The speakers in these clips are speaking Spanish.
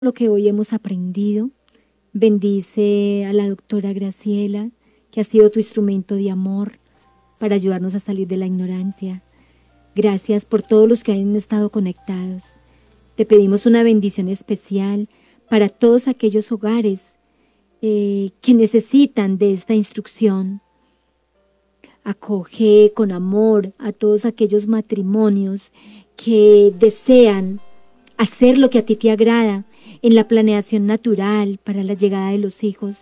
lo que hoy hemos aprendido. Bendice a la doctora Graciela, que ha sido tu instrumento de amor para ayudarnos a salir de la ignorancia. Gracias por todos los que han estado conectados. Te pedimos una bendición especial para todos aquellos hogares que necesitan de esta instrucción. Acoge con amor a todos aquellos matrimonios que desean hacer lo que a ti te agrada en la planeación natural para la llegada de los hijos.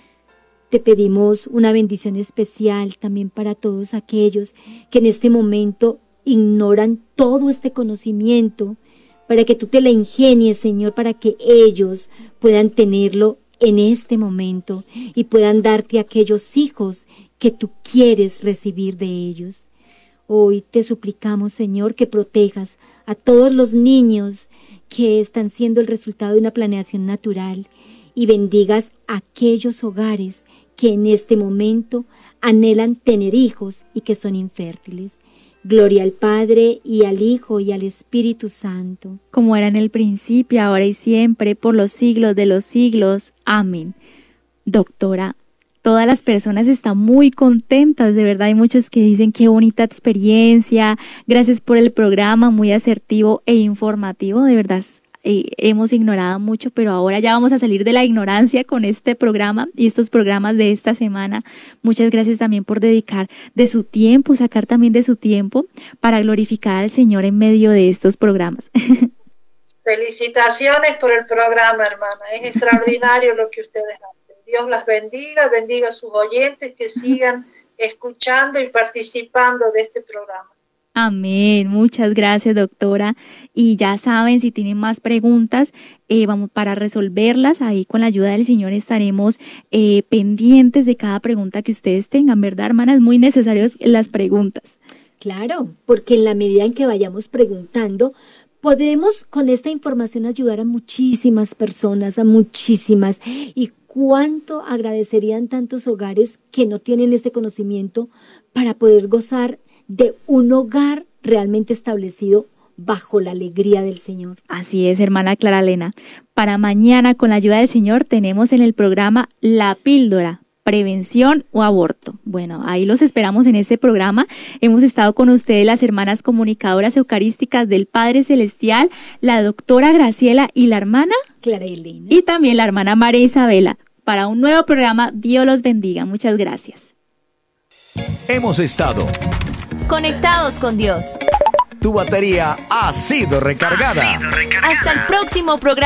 Te pedimos una bendición especial también para todos aquellos que en este momento ignoran todo este conocimiento, para que tú te la ingenies, Señor, para que ellos puedan tenerlo en este momento y puedan darte aquellos hijos que tú quieres recibir de ellos. Hoy te suplicamos, Señor, que protejas a todos los niños que están siendo el resultado de una planeación natural y bendigas aquellos hogares que en este momento anhelan tener hijos y que son infértiles. Gloria al Padre, y al Hijo, y al Espíritu Santo. Como era en el principio, ahora y siempre, por los siglos de los siglos. Amén. Doctora, todas las personas están muy contentas, de verdad hay muchos que dicen qué bonita experiencia, gracias por el programa, muy asertivo e informativo, de verdad hemos ignorado mucho, pero ahora ya vamos a salir de la ignorancia con este programa y estos programas de esta semana. Muchas gracias también por dedicar de su tiempo, sacar también de su tiempo para glorificar al Señor en medio de estos programas. Felicitaciones por el programa, hermana, es extraordinario lo que ustedes hacen. Dios las bendiga, bendiga a sus oyentes que sigan escuchando y participando de este programa. Amén, muchas gracias, doctora. Y ya saben, si tienen más preguntas, vamos para resolverlas. Ahí con la ayuda del Señor estaremos pendientes de cada pregunta que ustedes tengan, ¿verdad, hermana? Es muy necesario las preguntas. Claro, porque en la medida en que vayamos preguntando, podremos con esta información ayudar a muchísimas personas, a muchísimas. Y cuánto agradecerían tantos hogares que no tienen este conocimiento para poder gozar de un hogar realmente establecido bajo la alegría del Señor. Así es, hermana Clara Elena. Para mañana, con la ayuda del Señor, tenemos en el programa La Píldora, prevención o aborto. Bueno, ahí los esperamos en este programa. Hemos estado con ustedes las hermanas comunicadoras eucarísticas del Padre Celestial, la doctora Graciela y la hermana Clara Elena. Y también la hermana María Isabela. Para un nuevo programa, Dios los bendiga. Muchas gracias. Hemos estado conectados con Dios. Tu batería ha sido recargada. Hasta el próximo programa.